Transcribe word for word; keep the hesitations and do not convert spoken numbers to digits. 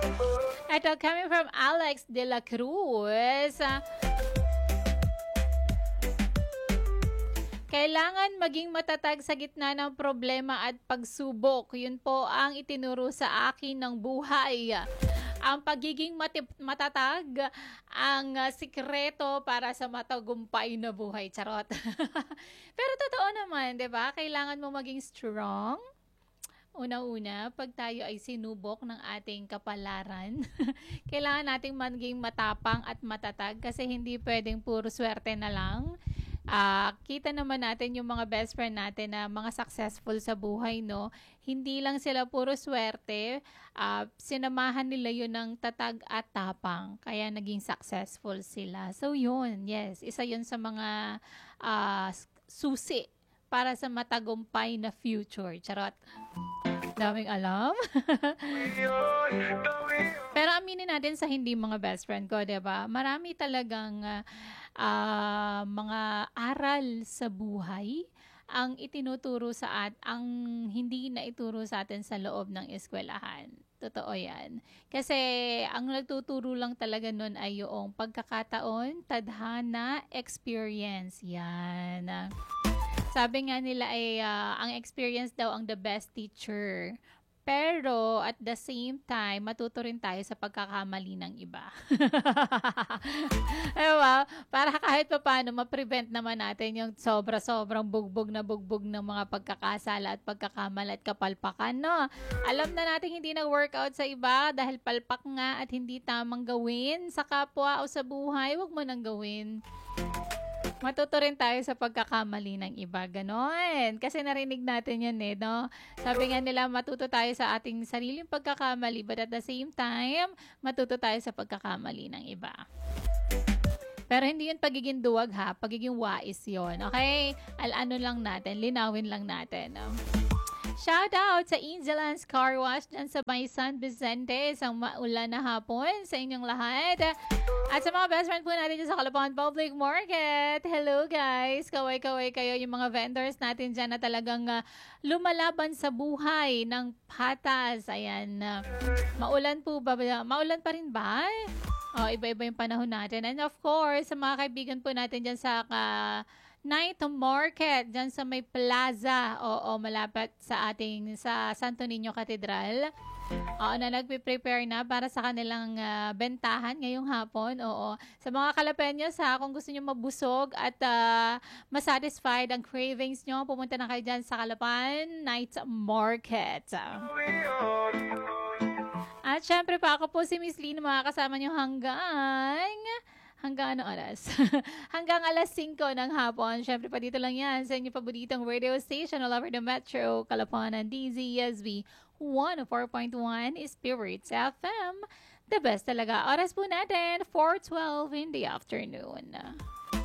Ito, coming from Alex de la Cruz. ah, Kailangan maging matatag sa gitna ng problema at pagsubok. Yun po ang itinuro sa akin ng buhay. Ang pagiging mati- matatag ang uh, sikreto para sa matagumpay na buhay. Charot. Pero totoo naman, 'di ba? Kailangan mo maging strong. Una-una, pag tayo ay sinubok ng ating kapalaran, kailangan nating maging matapang at matatag kasi hindi pwedeng puro swerte na lang. Ah, kita naman natin yung mga best friend natin na mga successful sa buhay, no? Hindi lang sila puro swerte, ah, sinamahan nila yun ng tatag at tapang, kaya naging successful sila. So yun, yes, isa yun sa mga ah, susi para sa matagumpay na future. Charot. Daming alam. Pero aminin natin sa hindi mga best friend ko, 'di ba? Marami talagang ah, ah, mga aral sa buhay ang itinuturo sa at ang hindi na ituro sa atin sa loob ng eskwelahan. Totoo 'yan. Kasi ang nagtuturo lang talaga nun ay yung pagkakataon, tadhana, experience. Yan. Sabi nga nila ay ah, ang experience daw ang the best teacher. Pero at the same time, matuto rin tayo sa pagkakamali ng iba. Diba? Para kahit pa paano, ma-prevent naman natin yung sobra-sobrang bugbog na bugbog ng mga pagkakasala at pagkakamali at kapalpakan, no? Alam na natin hindi nag-workout sa iba dahil palpak nga at hindi tamang gawin sa kapwa o sa buhay, wag mo nang gawin. Matuto rin tayo sa pagkakamali ng iba, ganon. Kasi narinig natin yan eh, no? Sabi nga nila, matuto tayo sa ating sariling pagkakamali, but at the same time, matuto tayo sa pagkakamali ng iba. Pero hindi yun pagiging duwag ha, pagiging wais yun, okay? Al-ano lang natin, linawin lang natin. No? Shout out sa Angelans Car Wash dyan sa may San Vicente. Isang maulan na hapon sa inyong lahat. At sa mga best friend po natin dyan sa Calapan Public Market. Hello guys! Kaway-kaway kayo yung mga vendors natin dyan na talagang uh, lumalaban sa buhay ng patas. Ayan. Uh, maulan po ba? Maulan pa rin ba? Oh, iba-iba yung panahon natin. And of course, sa mga kaibigan po natin dyan sa uh, night market dyan sa may plaza, oo, malapit sa ating sa Santo Niño Cathedral. Oo, na nagpe-prepare na para sa kanilang uh, bentahan ngayong hapon. Oo, sa mga Kalapeños ha, kung gusto niyo mabusog at uh, masatisfied ang cravings nyo, pumunta na kayo dyan sa Calapan Night Market. At syempre pa ako po si Miss Lynn, makakasama nyo hanggang Hanggang ano oras? Hanggang alas singko ng hapon. Siyempre pa dito lang yan sa inyong paboritong radio station all over the Metro, Kalapanan, D Z S B one oh four point one Spirits F M. The best talaga. Oras po natin, four twelve in the afternoon.